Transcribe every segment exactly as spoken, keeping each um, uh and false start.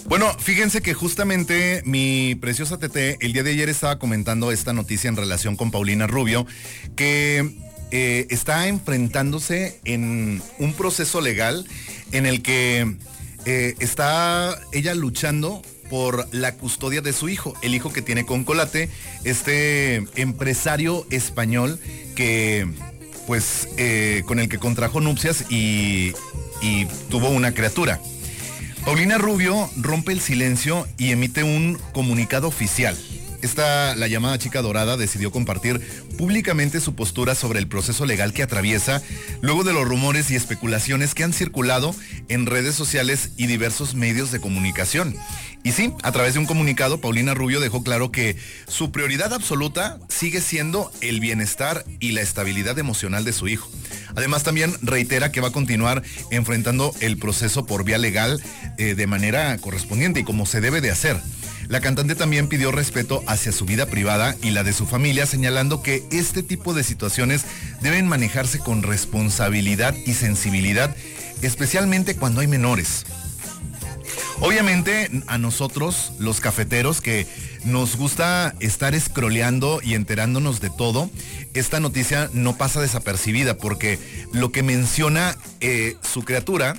Bueno, fíjense que justamente mi preciosa Tete el día de ayer estaba comentando esta noticia en relación con Paulina Rubio, que eh, está enfrentándose en un proceso legal en el que eh, está ella luchando por la custodia de su hijo, el hijo que tiene con Colate, este empresario español que, pues, eh, con el que contrajo nupcias y, y tuvo una criatura. Paulina Rubio rompe el silencio y emite un comunicado oficial. Esta, la llamada chica dorada, decidió compartir públicamente su postura sobre el proceso legal que atraviesa luego de los rumores y especulaciones que han circulado en redes sociales y diversos medios de comunicación. Y sí, a través de un comunicado, Paulina Rubio dejó claro que su prioridad absoluta sigue siendo el bienestar y la estabilidad emocional de su hijo. Además, también reitera que va a continuar enfrentando el proceso por vía legal eh, de manera correspondiente y como se debe de hacer. La cantante también pidió respeto hacia su vida privada y la de su familia, señalando que este tipo de situaciones deben manejarse con responsabilidad y sensibilidad, especialmente cuando hay menores. Obviamente a nosotros, los cafeteros, que nos gusta estar scrolleando y enterándonos de todo, esta noticia no pasa desapercibida porque lo que menciona eh, su criatura,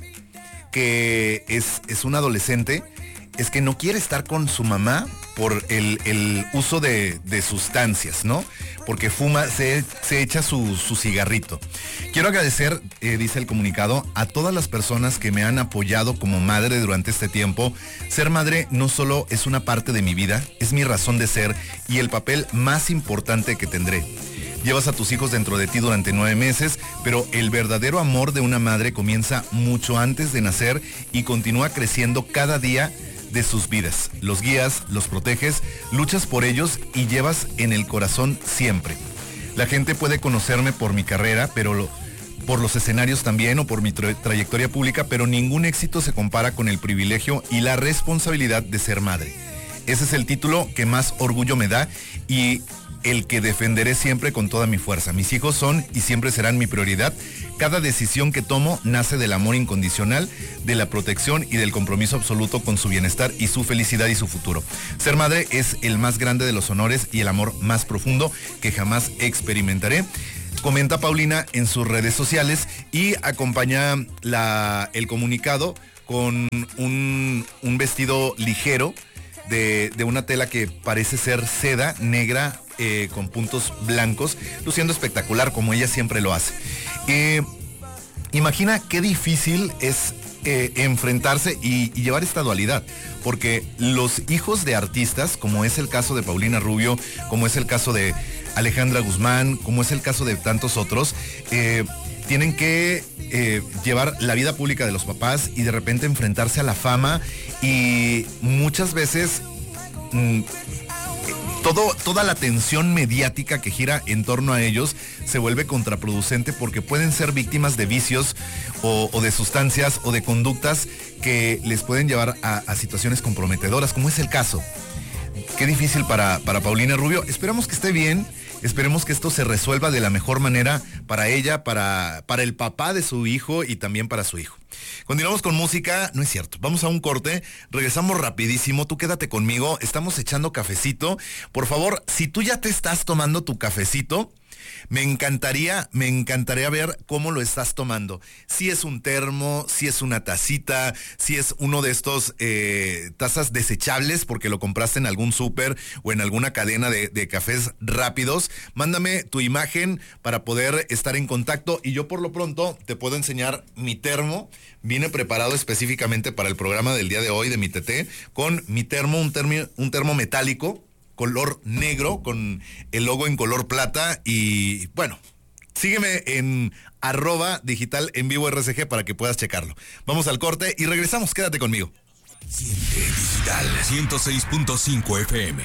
que es, es un adolescente, es que no quiere estar con su mamá por el, el uso de, de sustancias, ¿no? Porque fuma, se, se echa su, su cigarrito. Quiero agradecer, eh, dice el comunicado, a todas las personas que me han apoyado como madre durante este tiempo. Ser madre no solo es una parte de mi vida, es mi razón de ser y el papel más importante que tendré. Llevas a tus hijos dentro de ti durante nueve meses, pero el verdadero amor de una madre comienza mucho antes de nacer y continúa creciendo cada día de sus vidas. Los guías, los proteges, luchas por ellos y llevas en el corazón siempre. La gente puede conocerme por mi carrera, pero lo, por los escenarios también o por mi tra- trayectoria pública, pero ningún éxito se compara con el privilegio y la responsabilidad de ser madre. Ese es el título que más orgullo me da y el que defenderé siempre con toda mi fuerza. Mis hijos son y siempre serán mi prioridad. Cada decisión que tomo nace del amor incondicional, de la protección y del compromiso absoluto con su bienestar y su felicidad y su futuro. Ser madre es el más grande de los honores y el amor más profundo que jamás experimentaré, comenta Paulina en sus redes sociales, y acompaña la, el comunicado con un, un vestido ligero de, de una tela que parece ser seda negra, Eh, con puntos blancos, luciendo espectacular como ella siempre lo hace. Eh, imagina qué difícil es eh, enfrentarse y, y llevar esta dualidad, porque los hijos de artistas, como es el caso de Paulina Rubio, como es el caso de Alejandra Guzmán, como es el caso de tantos otros, eh, tienen que eh, llevar la vida pública de los papás y de repente enfrentarse a la fama, y muchas veces mmm, Todo, toda la atención mediática que gira en torno a ellos se vuelve contraproducente porque pueden ser víctimas de vicios o, o de sustancias o de conductas que les pueden llevar a, a situaciones comprometedoras, como es el caso. Qué difícil para, para Paulina Rubio. Esperamos que esté bien, esperemos que esto se resuelva de la mejor manera para ella, para, para el papá de su hijo y también para su hijo. Continuamos con música, no es cierto, vamos a un corte, regresamos rapidísimo, tú quédate conmigo, estamos echando cafecito. Por favor, si tú ya te estás tomando tu cafecito, me encantaría, me encantaría ver cómo lo estás tomando. Si es un termo, si es una tacita, si es uno de estos eh, tazas desechables porque lo compraste en algún súper o en alguna cadena de, de cafés rápidos. Mándame tu imagen para poder estar en contacto y yo por lo pronto te puedo enseñar mi termo. Viene preparado específicamente para el programa del día de hoy de mi Tete, con mi termo, un termo, un termo metálico, color negro, con el logo en color plata. Y bueno, sígueme en arroba digital en vivo R C G para que puedas checarlo. Vamos al corte y regresamos, quédate conmigo. Siente Digital ciento seis punto cinco F M.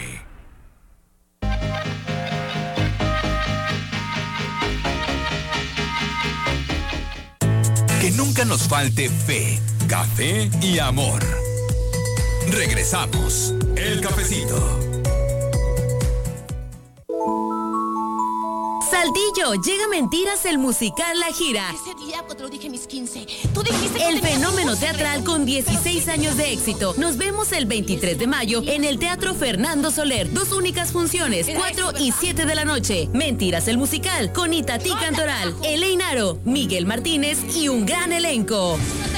Que nunca nos falte fe, café y amor. Regresamos. El cafecito. Saltillo, llega Mentiras el musical La Gira. Ese día cuando dije mis quince, tú dijiste que El tenías fenómeno ojos teatral negros. con dieciséis años de éxito. Nos vemos el veintitrés de mayo en el Teatro Fernando Soler. Dos únicas funciones, cuatro y siete de la noche. Mentiras el musical con Itatí Cantoral, Elaine Aro, Miguel Martínez y un gran elenco.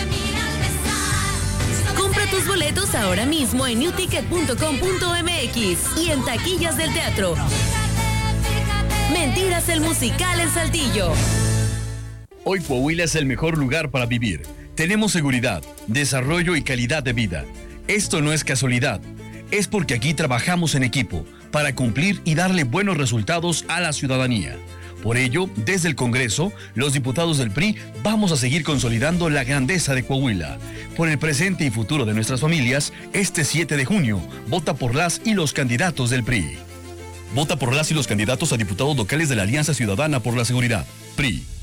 Compra tus boletos ahora mismo en new ticket punto com punto m x y en taquillas del teatro. Mentiras el musical en Saltillo. Hoy Coahuila es el mejor lugar para vivir. Tenemos seguridad, desarrollo y calidad de vida. Esto no es casualidad. Es porque aquí trabajamos en equipo para cumplir y darle buenos resultados a la ciudadanía. Por ello, desde el Congreso, los diputados del P R I vamos a seguir consolidando la grandeza de Coahuila. Por el presente y futuro de nuestras familias, este siete de junio, vota por las y los candidatos del P R I. Vota por las y los candidatos a diputados locales de la Alianza Ciudadana por la Seguridad. P R I.